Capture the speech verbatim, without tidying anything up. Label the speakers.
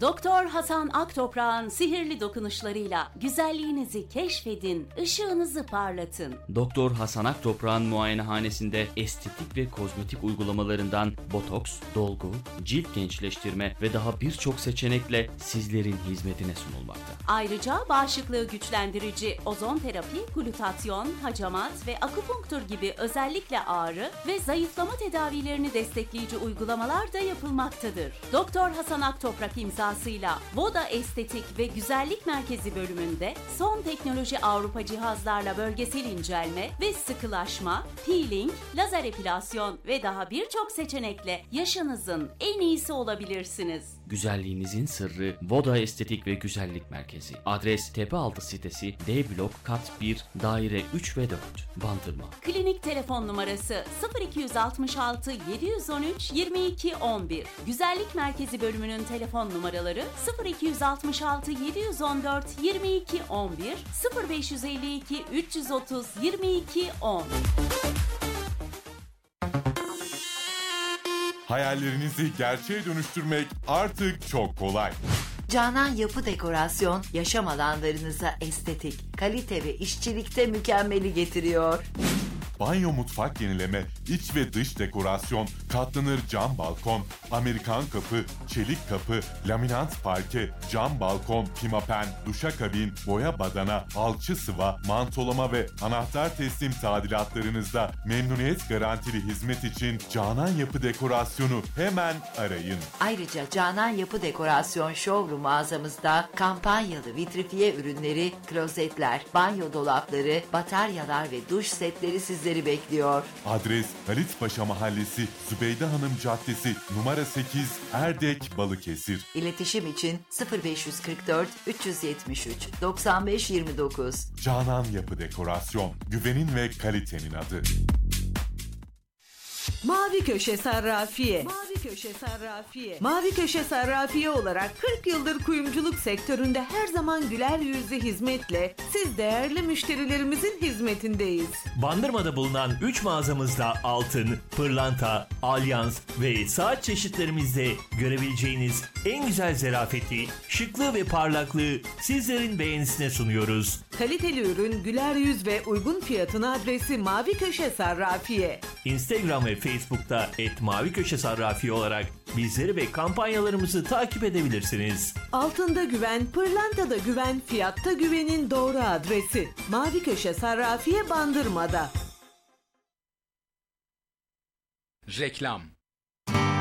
Speaker 1: Doktor Hasan Aktoprak'ın sihirli dokunuşlarıyla güzelliğinizi keşfedin, ışığınızı parlatın.
Speaker 2: Doktor Hasan Aktoprak'ın muayenehanesinde estetik ve kozmetik uygulamalarından botoks, dolgu, cilt gençleştirme ve daha birçok seçenekle sizlerin hizmetine sunulmakta.
Speaker 1: Ayrıca bağışıklığı güçlendirici ozon terapi, glutasyon, hacamat ve akupunktur gibi özellikle ağrı ve zayıflama tedavilerini destekleyici uygulamalar da yapılmaktadır. Doktor Hasan Aktoprak imzasıyla Voda Estetik ve Güzellik Merkezi bölümünde son teknoloji Avrupa cihazlarla bölgesel incelme ve sıkılaşma, peeling, lazer epilasyon ve daha birçok seçenekle yaşınızın en iyisi olabilirsiniz.
Speaker 2: Güzelliğinizin sırrı Voda Estetik ve Güzellik Merkezi. Adres Tepealtı sitesi, D blok, kat bir, daire üç ve dört, Bandırma.
Speaker 1: Klinik telefon numarası sıfır iki altı altı yedi on üç yirmi iki on bir. Güzellik Merkezi bölümünün telefon numaraları sıfır iki altı altı yedi on dört yirmi iki on bir, sıfır beş elli iki üç yüz otuz yirmi iki on.
Speaker 3: Hayallerinizi gerçeğe dönüştürmek artık çok kolay.
Speaker 4: Canan Yapı Dekorasyon, yaşam alanlarınıza estetik, kalite ve işçilikte mükemmeli getiriyor.
Speaker 3: Banyo mutfak yenileme, iç ve dış dekorasyon, katlanır cam balkon, Amerikan kapı, çelik kapı, laminant parke, cam balkon, pimapen, duşakabin, boya badana, alçı sıva, mantolama ve anahtar teslim tadilatlarınızda memnuniyet garantili hizmet için Canan Yapı Dekorasyonu hemen arayın.
Speaker 4: Ayrıca Canan Yapı Dekorasyon showroom mağazamızda kampanyalı vitrifiye ürünleri, klozetler, banyo dolapları, bataryalar ve duş setleri sizleri bekliyor.
Speaker 3: Adres Halit Paşa Mahallesi, Zübeyde Hanım Caddesi, numara sekiz, Erdek, Balıkesir.
Speaker 4: İletişim için sıfır beş kırk dört üç yetmiş üç doksan beş yirmi dokuz.
Speaker 3: Canan Yapı Dekorasyon, güvenin ve kalitenin adı.
Speaker 5: Mavi Köşe Sarrafiye. Mavi Köşe Sarrafiye. Mavi Köşe Sarrafiye olarak kırk yıldır kuyumculuk sektöründe her zaman güler yüzlü hizmetle siz değerli müşterilerimizin hizmetindeyiz.
Speaker 6: Bandırma'da bulunan üç mağazamızda altın, pırlanta, alyans ve saat çeşitlerimizde görebileceğiniz en güzel zerafeti, şıklığı ve parlaklığı sizlerin beğenisine sunuyoruz.
Speaker 5: Kaliteli ürün, güler yüz ve uygun fiyatın adresi Mavi Köşe Sarrafiye.
Speaker 6: Instagram ve Facebook'ta et Mavi Köşe Sarrafiye olarak bizleri ve kampanyalarımızı takip edebilirsiniz.
Speaker 5: Altında güven, pırlantada güven, fiyatta güvenin doğru adresi. Mavi Köşe Sarrafiye Bandırma'da.
Speaker 7: Reklam.